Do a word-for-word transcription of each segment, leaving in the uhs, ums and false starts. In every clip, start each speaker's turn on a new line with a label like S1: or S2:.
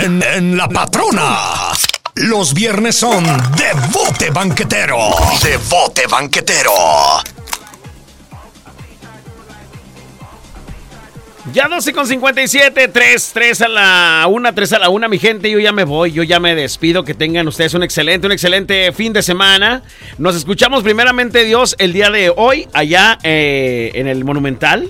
S1: en, en La Patrona. Los viernes son de bote banquetero. De bote banquetero.
S2: Ya doce con cincuenta y siete, tres, tres a la una, tres a la una, mi gente, yo ya me voy, yo ya me despido, que tengan ustedes un excelente, un excelente fin de semana. Nos escuchamos primeramente, Dios, el día de hoy, allá eh, en el Monumental.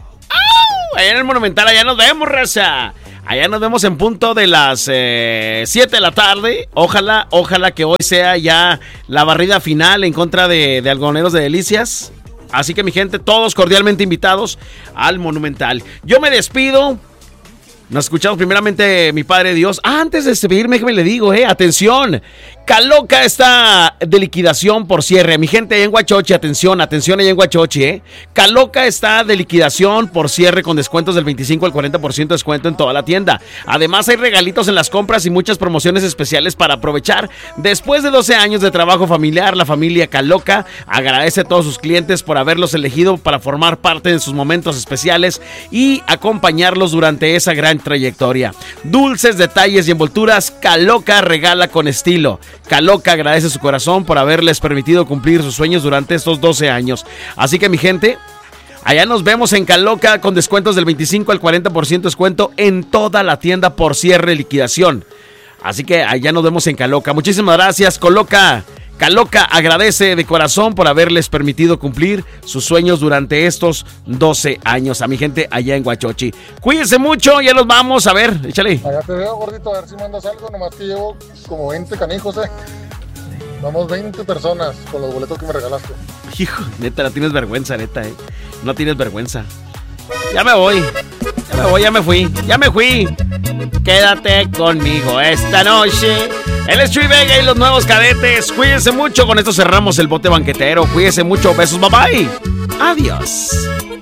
S2: ¡Au! Allá en el Monumental, allá nos vemos, raza. Allá nos vemos en punto de las eh, siete de la tarde. Ojalá, ojalá que hoy sea ya la barrida final en contra de, de Algodoneros de Delicias. Así que mi gente, todos cordialmente invitados al Monumental. Yo me despido. Nos escuchamos primeramente, mi Padre Dios. Ah, antes de despedirme, déjeme le digo, eh, atención. Caloca está de liquidación por cierre. Mi gente allá en Huachoche, atención, atención allá en Huachoche, eh. Caloca está de liquidación por cierre con descuentos del veinticinco al cuarenta por ciento de descuento en toda la tienda. Además hay regalitos en las compras y muchas promociones especiales para aprovechar. Después de doce años de trabajo familiar, la familia Caloca agradece a todos sus clientes por haberlos elegido para formar parte de sus momentos especiales y acompañarlos durante esa gran trayectoria. Dulces, detalles y envolturas, Caloca regala con estilo. Caloca agradece su corazón por haberles permitido cumplir sus sueños durante estos doce años. Así que mi gente, allá nos vemos en Caloca con descuentos del veinticinco al cuarenta por ciento de descuento en toda la tienda por cierre liquidación. Así que allá nos vemos en Caloca. Muchísimas gracias, Caloca. Caloca agradece de corazón por haberles permitido cumplir sus sueños durante estos doce años. A mi gente allá en Huachochi. Cuídense mucho, ya nos vamos. A ver, échale.
S3: Allá te veo, gordito, a ver si mandas algo. Nomás que llevo como veinte canijos, eh. Vamos veinte personas con los boletos que me regalaste.
S2: Hijo, neta, no tienes vergüenza, neta, eh. No tienes vergüenza. Ya me voy. Ya me voy, ya me fui. Ya me fui. Quédate conmigo esta noche. Él es Chuy Vega y los nuevos cadetes. Cuídense mucho. Con esto cerramos el bote banquetero. Cuídense mucho. Besos, bye bye. Adiós.